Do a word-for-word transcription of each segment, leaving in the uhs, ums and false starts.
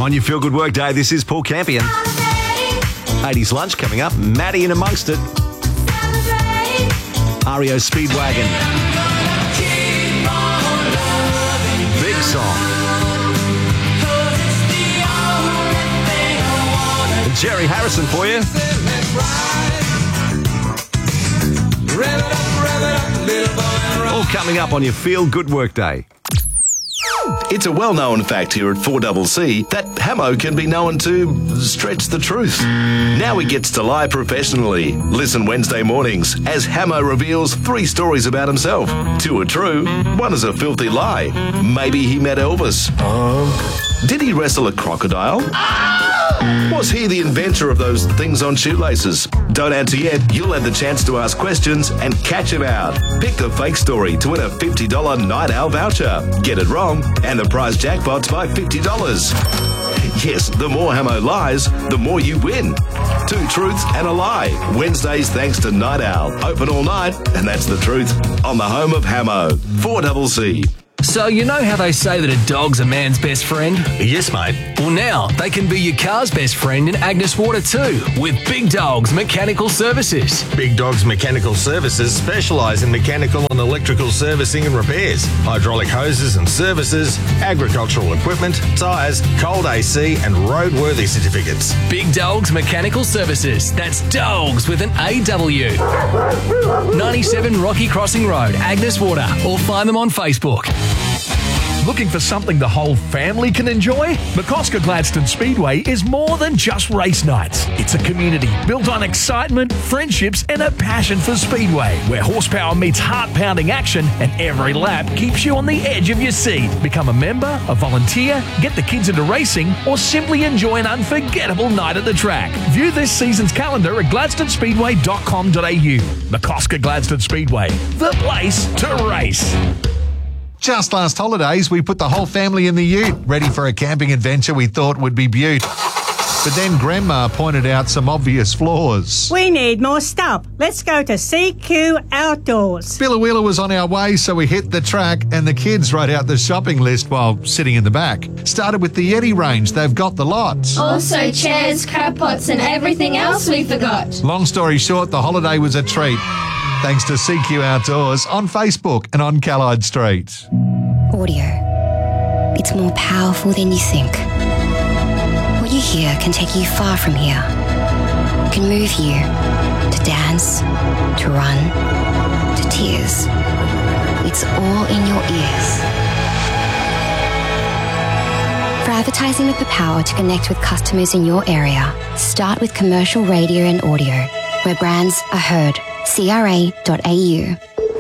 On your Feel Good Work Day, this is Paul Campion. eighties lunch coming up. Maddie in amongst it. R E O Speedwagon. Big song. And Jerry Harrison for you. All coming up on your Feel Good Work Day. It's a well-known fact here at four C C that Hamo can be known to stretch the truth. Now he gets to lie professionally. Listen Wednesday mornings as Hamo reveals three stories about himself. Two are true, one is a filthy lie. Maybe he met Elvis. Oh. Did he wrestle a crocodile? Was he the inventor of those things on shoelaces? Don't answer yet. You'll have the chance to ask questions and catch him out. Pick the fake story to win a fifty dollars Night Owl voucher. Get it wrong and the prize jackpot's by fifty dollars. Yes, the more Hamo lies, the more you win. Two truths and a lie. Wednesdays thanks to Night Owl. Open all night, and that's the truth. On the home of Hamo. four C C. So you know how they say that a dog's a man's best friend? Yes, mate. Well, now they can be your car's best friend in Agnes Water too, with Big Dogs Mechanical Services. Big Dogs Mechanical Services specialise in mechanical and electrical servicing and repairs, hydraulic hoses and services, agricultural equipment, tyres, cold A C and roadworthy certificates. Big Dogs Mechanical Services. That's dogs with an A W. ninety-seven Rocky Crossing Road, Agnes Water, or find them on Facebook. Looking for something the whole family can enjoy? McCosker Gladstone Speedway is more than just race nights. It's a community built on excitement, friendships, and a passion for speedway, where horsepower meets heart-pounding action and every lap keeps you on the edge of your seat. Become a member, a volunteer, get the kids into racing, or simply enjoy an unforgettable night at the track. View this season's calendar at gladstone speedway dot com dot a u. McCosker Gladstone Speedway, the place to race. Just last holidays, we put the whole family in the ute, ready for a camping adventure we thought would be beaut. But then Grandma pointed out some obvious flaws. We need more stuff. Let's go to C Q Outdoors. Billawheeler was on our way, so we hit the track, and the kids wrote out the shopping list while sitting in the back. Started with the Yeti range. They've got the lots. Also chairs, crab pots, and everything else we forgot. Long story short, the holiday was a treat. Thanks to C Q Outdoors on Facebook and on Callide Street. Audio. It's more powerful than you think. What you hear can take you far from here. It can move you to dance, to run, to tears. It's all in your ears. For advertising with the power to connect with customers in your area, start with commercial radio and audio, where brands are heard. C R A dot A U.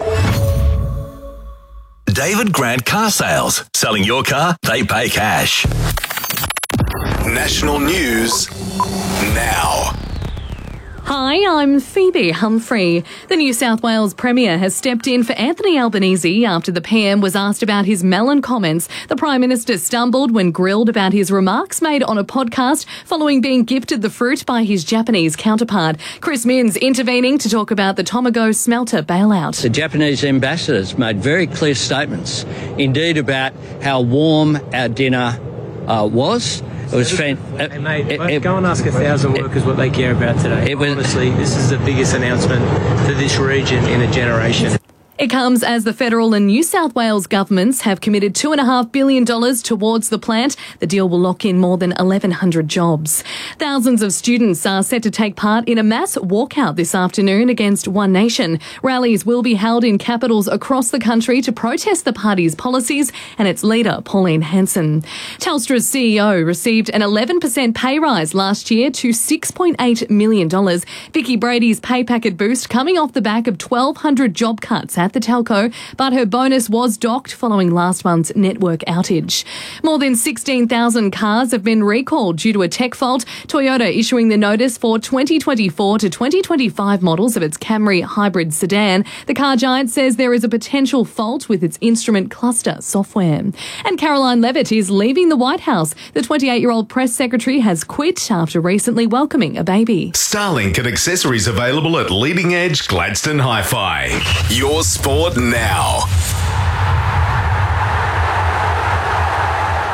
David Grant Car Sales. Selling your car, they pay cash. National news now. Hi, I'm Phoebe Humphrey. The New South Wales Premier has stepped in for Anthony Albanese after the P M was asked about his melon comments. The Prime Minister stumbled when grilled about his remarks made on a podcast following being gifted the fruit by his Japanese counterpart. Chris Minns intervening to talk about the Tomago smelter bailout. The Japanese ambassadors made very clear statements, indeed, about how warm our dinner uh, was. It was fantastic. Hey, mate, it, it, go and ask a thousand workers what they care about today. It was, Honestly, this is the biggest announcement for this region in a generation. It comes as the federal and New South Wales governments have committed two point five billion dollars towards the plant. The deal will lock in more than eleven hundred jobs. Thousands of students are set to take part in a mass walkout this afternoon against One Nation. Rallies will be held in capitals across the country to protest the party's policies and its leader, Pauline Hanson. Telstra's C E O received an eleven percent pay rise last year to six point eight million dollars. Vicky Brady's pay packet boost coming off the back of twelve hundred job cuts at the telco, but her bonus was docked following last month's network outage. More than sixteen thousand cars have been recalled due to a tech fault. Toyota issuing the notice for twenty twenty-four to twenty twenty-five models of its Camry hybrid sedan. The car giant says there is a potential fault with its instrument cluster software. And Caroline Levitt is leaving the White House. The twenty-eight-year-old press secretary has quit after recently welcoming a baby. Starlink and accessories available at Leading Edge Gladstone Hi-Fi. Your sport now.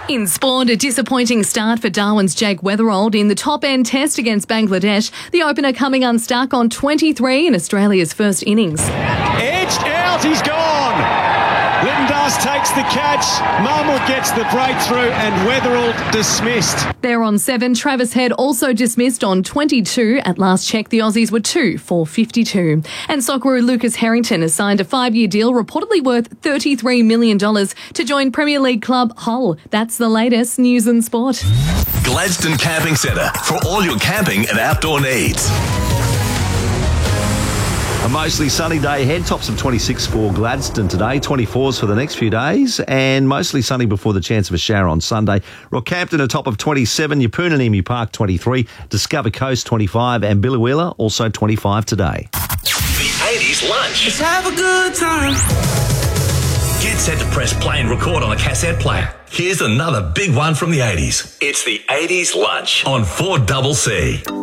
In sport, a disappointing start for Darwin's Jake Weatherald in the top-end test against Bangladesh. The opener coming unstuck on twenty-three in Australia's first innings. Edged out, he's gone. Littendas takes the catch, Mahmood gets the breakthrough, and Weatherald dismissed. There on seven, Travis Head also dismissed on twenty-two. At last check, the Aussies were two for fifty-two. And Socceroo Lucas Harrington has signed a five-year deal reportedly worth thirty-three million dollars to join Premier League club Hull. That's the latest news and sport. Gladstone Camping Centre for all your camping and outdoor needs. A mostly sunny day ahead, tops of twenty-six for Gladstone today, twenty-fours for the next few days, and mostly sunny before the chance of a shower on Sunday. Rockhampton a top of twenty-seven, Yeppoon and Emu Park twenty-three, Discover Coast twenty-five, and Biloela also twenty-five today. The eighties lunch. Let's have a good time. Get set to press play and record on a cassette player. Here's another big one from the eighties. It's the eighties lunch on four C C.